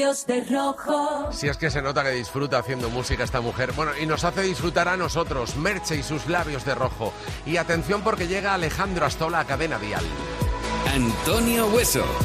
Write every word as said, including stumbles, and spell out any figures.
De rojo. Si es que se nota que disfruta haciendo música esta mujer. Bueno, y nos hace disfrutar a nosotros, Merche y sus labios de rojo. Y atención porque llega Alejandro Astola a Cadena Dial. Antonio Hueso.